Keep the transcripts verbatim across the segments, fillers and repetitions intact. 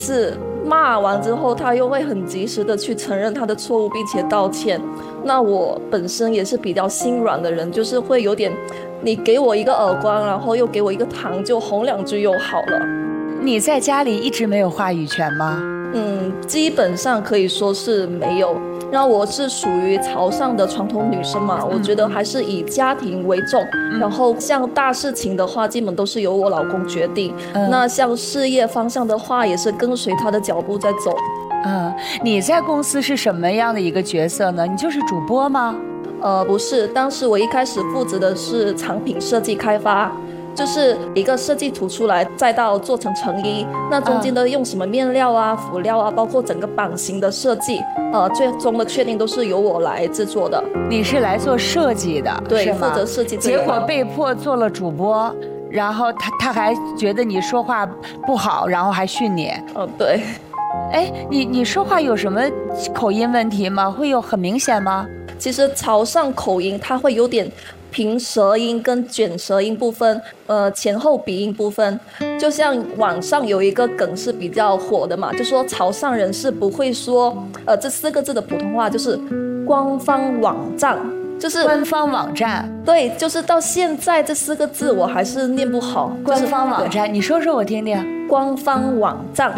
是骂完之后，他又会很及时的去承认他的错误，并且道歉。那我本身也是比较心软的人，就是会有点，你给我一个耳光，然后又给我一个糖，就哄两句又好了。 你在家里一直没有话语权吗？ 嗯，基本上可以说是没有。然后我是属于潮汕的传统女生嘛，我觉得还是以家庭为重。嗯、然后像大事情的话，基本都是由我老公决定。嗯、那像事业方向的话，也是跟随他的脚步在走。 嗯，你在公司是什么样的一个角色呢？你就是主播吗？ 呃，不是，当时我一开始负责的是产品设计开发。就是一个设计图出来，再到做成成衣，那中间的用什么面料啊、辅料啊，包括整个版型的设计，呃，最终的确定都是由我来制作的。 你是来做设计的， 对，负责设计。 结果被迫做了主播，然后他他还觉得你说话不好，然后还训你。 哦，对。 哎，你你说话有什么口音问题吗？会有很明显吗？ 其实潮汕口音它会有点平舌音跟卷舌音不分，呃，前后鼻音不分。就像网上有一个梗是比较火的嘛，就说潮汕人是不会说呃这四个字的普通话，就是官方网站，就是官方网站。 对，就是到现在这四个字我还是念不好。 官方网站，就是、你说说我听听。 官方网站。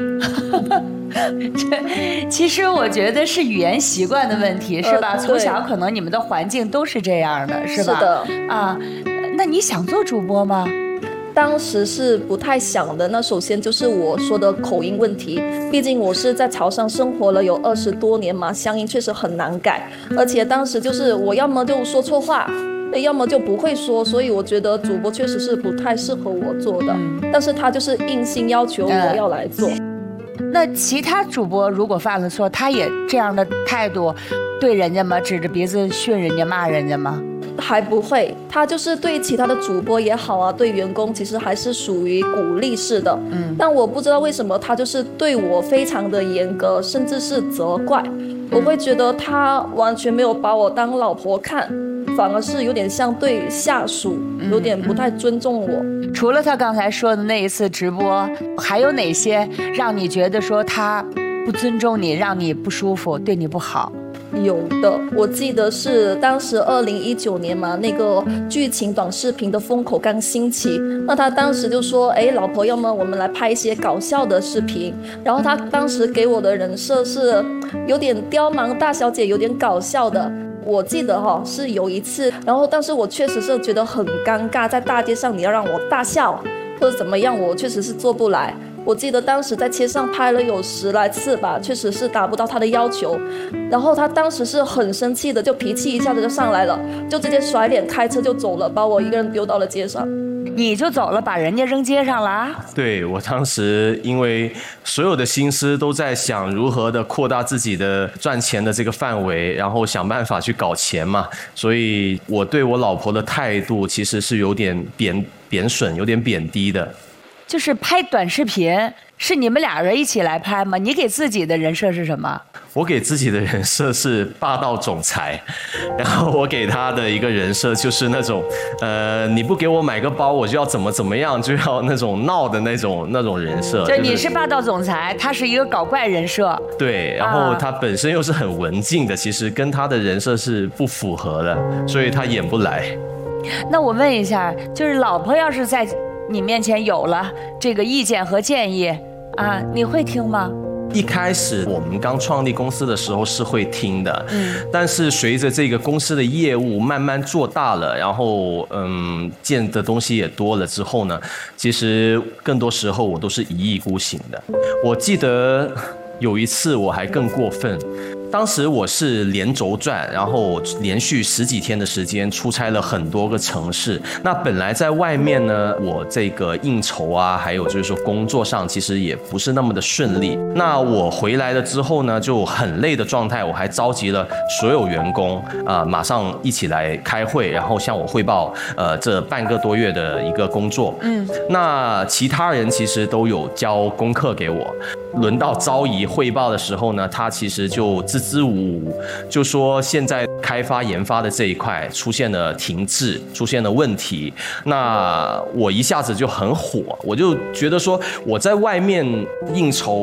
这其实我觉得是语言习惯的问题，是吧？呃、从小可能你们的环境都是这样的，是吧？ 是的。 啊，那你想做主播吗？ 当时是不太想的。那首先就是我说的口音问题，毕竟我是在潮汕生活了有二十多年嘛，乡音确实很难改。而且当时就是我要么就说错话，要么就不会说，所以我觉得主播确实是不太适合我做的。嗯、但是他就是硬性要求我要来做。嗯那其他主播如果犯了错，他也这样的态度对人家吗？指着鼻子训人家骂人家吗？ 还不会，他就是对其他的主播也好啊，对员工其实还是属于鼓励式的。嗯，但我不知道为什么他就是对我非常的严格，甚至是责怪。我会觉得他完全没有把我当老婆看，反而是有点像对下属，有点不太尊重我。 嗯嗯、除了他刚才说的那一次直播，还有哪些让你觉得说他不尊重你，让你不舒服，对你不好？ 有的，我记得是当时二零一九年嘛，那个剧情短视频的风口刚兴起，那他当时就说，哎，老婆，要么我们来拍一些搞笑的视频。然后他当时给我的人设是有点刁蛮大小姐，有点搞笑的。我记得哈、哦、是有一次，然后但是我确实是觉得很尴尬，在大街上你要让我大笑或者怎么样，我确实是做不来。我记得当时在街上拍了有十来次吧，确实是达不到他的要求。然后他当时是很生气的，就脾气一下子就上来了，就直接甩脸开车就走了，把我一个人丢到了街上。 你就走了，把人家扔街上了啊？ 对，我当时因为所有的心思都在想如何的扩大自己的赚钱的这个范围，然后想办法去搞钱嘛，所以我对我老婆的态度其实是有点贬贬损，有点贬低的。 就是拍短视频，是你们俩人一起来拍吗？你给自己的人设是什么？ 我给自己的人设是霸道总裁，然后我给他的一个人设就是那种，呃，你不给我买个包，我就要怎么怎么样，就要那种闹的那种那种人设。 就你是霸道总裁，他是一个搞怪人设。 对，然后他本身又是很文静的，其实跟他的人设是不符合的，所以他演不来。 那我问一下，就是老婆要是在你面前有了这个意见和建议啊，你会听吗？ 一开始我们刚创立公司的时候是会听的，嗯，但是随着这个公司的业务慢慢做大了，然后嗯，见的东西也多了之后呢，其实更多时候我都是一意孤行的。我记得有一次我还更过分。当时我是连轴转，然后连续十几天的时间出差了很多个城市。那本来在外面呢，我这个应酬啊，还有就是说工作上，其实也不是那么的顺利。那我回来了之后呢，就很累的状态，我还召集了所有员工啊、呃，马上一起来开会，然后向我汇报呃这半个多月的一个工作。嗯，那其他人其实都有交功课给我。轮到昭仪汇报的时候呢，他其实就自支吾吾，就说现在开发研发的这一块出现了停滞，出现了问题。那我一下子就很火，我就觉得说我在外面应酬